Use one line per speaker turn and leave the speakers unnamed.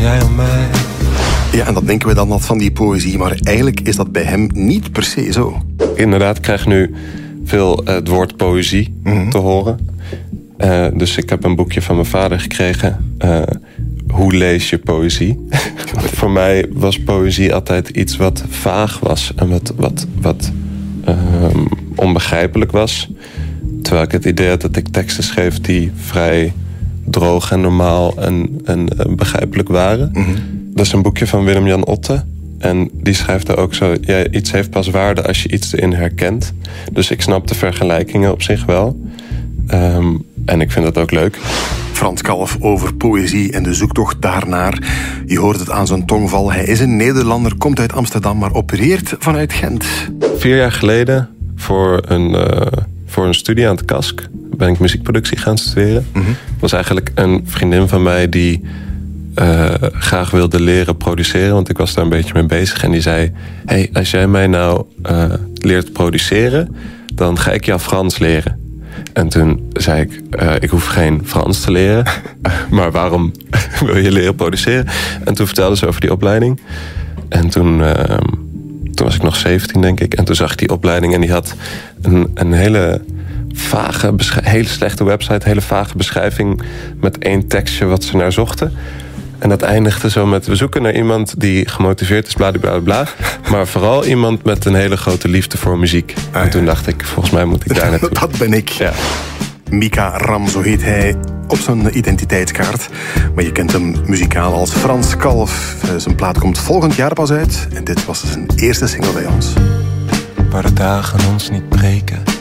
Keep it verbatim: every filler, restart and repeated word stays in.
jij om mij.
Ja, en dat denken we dan wat van die poëzie, maar eigenlijk is dat bij hem niet per se zo.
Inderdaad, ik krijg nu veel uh, het woord poëzie mm-hmm. te horen. Uh, dus ik heb een boekje van mijn vader gekregen. Uh, hoe lees je poëzie? Voor mij was poëzie altijd iets wat vaag was en wat, wat, wat uh, onbegrijpelijk was. Terwijl ik het idee had dat ik teksten schreef die vrij droog en normaal en, en uh, begrijpelijk waren. Mm-hmm. Dat is een boekje van Willem-Jan Otte. En die schrijft er ook zo... Ja, iets heeft pas waarde als je iets erin herkent. Dus ik snap de vergelijkingen op zich wel. Um, en ik vind dat ook leuk.
Frans Kalf over poëzie en de zoektocht daarnaar. Je hoort het aan zijn tongval. Hij is een Nederlander, komt uit Amsterdam, maar opereert vanuit Gent.
Vier jaar geleden, voor een, uh, voor een studie aan het K A S K... ben ik muziekproductie gaan studeren. Mm-hmm. Dat was eigenlijk een vriendin van mij die... Uh, graag wilde leren produceren, want ik was daar een beetje mee bezig. En die zei, hey, als jij mij nou uh, leert produceren, dan ga ik jou Frans leren. En toen zei ik, uh, ik hoef geen Frans te leren, maar waarom wil je leren produceren? En toen vertelde ze over die opleiding. En toen, uh, toen was ik nog zeventien, denk ik. En toen zag ik die opleiding en die had een, een hele... vage, hele slechte website, hele vage beschrijving met één tekstje wat ze naar zochten. En dat eindigde zo met, we zoeken naar iemand die gemotiveerd is, bladibladibla. Maar vooral iemand met een hele grote liefde voor muziek. Ah, en toen ja. dacht ik, volgens mij moet ik daar naartoe.
Dat ben ik. Ja. Mika Ram, zo heet hij op zijn identiteitskaart. Maar je kent hem muzikaal als Frans Kalf. Zijn plaat komt volgend jaar pas uit. En dit was zijn eerste single bij ons.
Waar de dagen ons niet breken